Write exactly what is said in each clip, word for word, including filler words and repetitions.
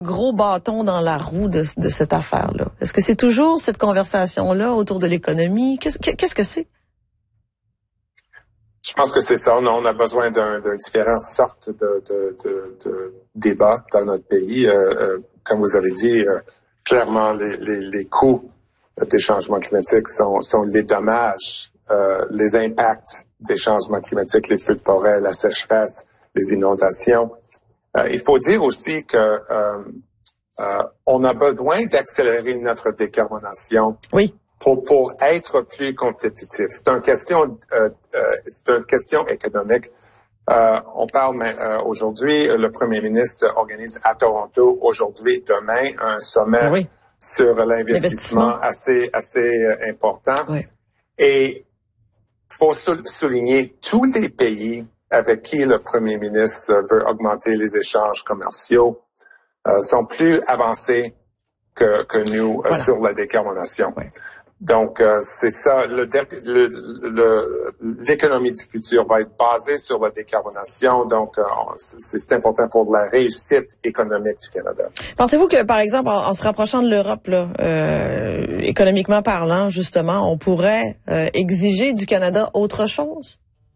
Gros bâton dans la roue de, de cette affaire-là? Est-ce que c'est toujours cette conversation-là autour de l'économie? Qu'est-ce, qu'est-ce que c'est? Je pense que c'est ça. On a, on a besoin d'un, d'un différentes sortes de, de, de, de débats dans notre pays. Euh, euh, comme vous avez dit, euh, clairement, les, les, les coûts des changements climatiques sont, sont les dommages, euh, les impacts des changements climatiques, les feux de forêt, la sécheresse, les inondations. Euh, il faut dire aussi que euh, euh, on a besoin d'accélérer notre décarbonation. Oui. Pour, pour être plus compétitif. C'est une question, euh, euh, c'est une question économique. Euh, on parle mais, euh, aujourd'hui, le premier ministre organise à Toronto aujourd'hui, demain, un sommet oui. sur l'investissement, l'investissement. assez assez euh, important. Oui. Et il faut sou- souligner tous les pays avec qui le premier ministre veut augmenter les échanges commerciaux euh, sont plus avancés que, que nous voilà. euh, sur la décarbonation. Oui. Donc, euh, c'est ça. Le, le, le, l'économie du futur va être basée sur la décarbonation. Donc, euh, c'est, c'est important pour la réussite économique du Canada. Pensez-vous que, par exemple, en, en se rapprochant de l'Europe, là, euh, économiquement parlant, justement, on pourrait euh, exiger du Canada autre chose?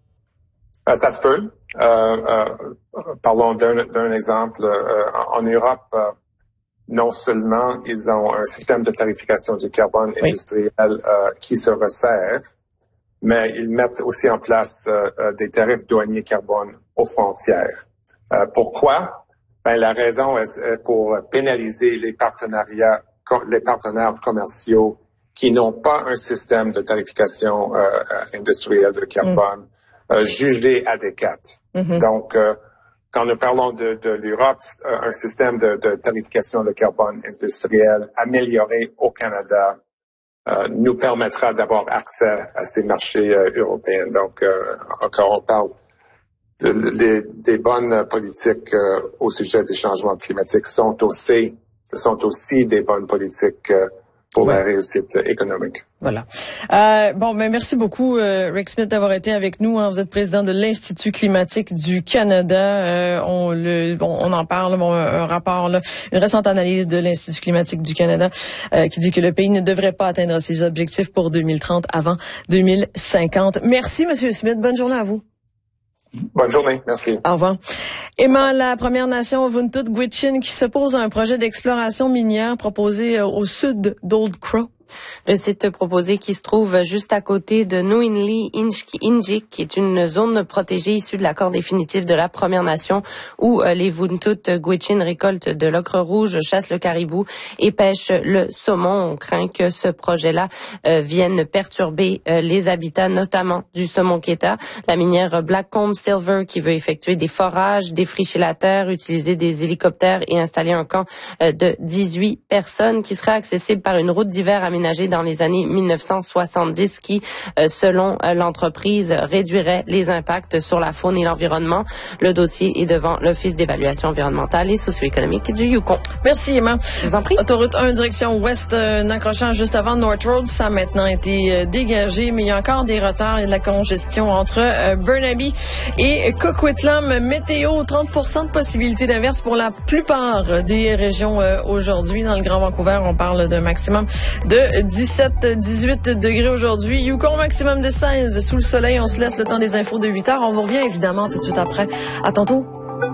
Euh, ça se peut. Euh, euh, parlons d'un, d'un exemple. Euh, en, en Europe, euh, non seulement ils ont un système de tarification du carbone oui. industriel euh, qui se resserre, mais ils mettent aussi en place euh, euh, des tarifs douaniers carbone aux frontières. Euh, pourquoi? Ben, la raison est, est pour pénaliser les partenariats, les partenaires commerciaux qui n'ont pas un système de tarification euh, industriel de carbone mm. euh, jugé adéquat. Mm-hmm. Donc, euh, quand nous parlons de, de l'Europe, un système de, de tarification de carbone industriel amélioré au Canada euh, nous permettra d'avoir accès à ces marchés euh, européens. Donc, euh, encore on parle de, de, des bonnes politiques euh, au sujet des changements climatiques sont aussi, sont aussi des bonnes politiques euh, pour la réussite économique. Voilà. Euh, bon, mais merci beaucoup, euh, Rick Smith, d'avoir été avec nous. Hein. Vous êtes président de l'Institut climatique du Canada. Euh, on, le, bon, on en parle, bon, un, un rapport, là, une récente analyse de l'Institut climatique du Canada euh, qui dit que le pays ne devrait pas atteindre ses objectifs pour deux mille trente avant deux mille cinquante. Merci, Monsieur Smith. Bonne journée à vous. Bonne journée, merci. Au revoir. Emma, la Première Nation Vuntut Gwich'in qui s'oppose à un projet d'exploration minière proposé au sud d'Old Crow. Le site proposé qui se trouve juste à côté de Nuinli Injik, qui est une zone protégée issue de l'accord définitif de la Première Nation où les Vuntut Gwich'in récoltent de l'ocre rouge, chassent le caribou et pêchent le saumon. On craint que ce projet-là euh, vienne perturber euh, les habitats, notamment du saumon quetta. La minière Blackcomb Silver qui veut effectuer des forages, défricher la terre, utiliser des hélicoptères et installer un camp euh, de dix-huit personnes qui serait accessible par une route d'hiver aménagée dans les années mille neuf cent soixante-dix qui, euh, selon euh, l'entreprise, réduirait les impacts sur la faune et l'environnement. Le dossier est devant l'Office d'évaluation environnementale et socio-économique du Yukon. Merci, Emma. Je vous en prie. Autoroute un, direction ouest, euh, accrochant juste avant North Road. Ça a maintenant été euh, dégagé, mais il y a encore des retards et de la congestion entre euh, Burnaby et Coquitlam. Météo, trente pour cent de possibilité d'averse pour la plupart des régions euh, aujourd'hui. Dans le Grand Vancouver, on parle d'un maximum de dix-sept à dix-huit degrés aujourd'hui. Yukon, maximum de seize. Sous le soleil, on se laisse le temps des infos de huit heures. On vous revient évidemment tout de suite après. À tantôt.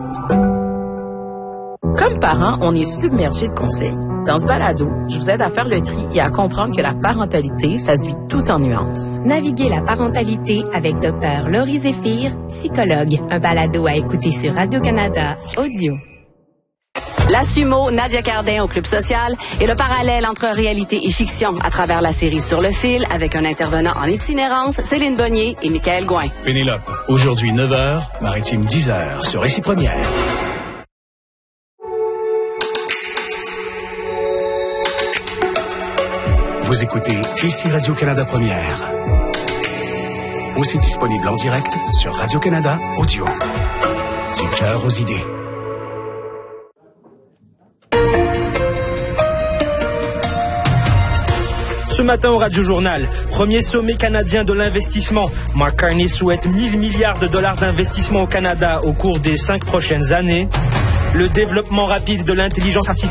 Comme parents, on est submergé de conseils. Dans ce balado, je vous aide à faire le tri et à comprendre que la parentalité, ça se vit tout en nuances. Naviguez la parentalité avec Dr Laurie Zéphir, psychologue. Un balado à écouter sur Radio-Canada Audio. La Sumo, Nadia Cardin au Club Social et le parallèle entre réalité et fiction à travers la série Sur le fil avec un intervenant en itinérance, Céline Bonnier et Michael Gouin. Pénélope, aujourd'hui neuf heures, Maritime dix heures sur Récit Première. Vous écoutez ici Radio-Canada Première. Aussi disponible en direct sur Radio-Canada Audio. Du cœur aux idées. Ce matin au Radio Journal, premier sommet canadien de l'investissement. Mark Carney souhaite mille milliards de dollars d'investissement au Canada au cours des cinq prochaines années. Le développement rapide de l'intelligence artificielle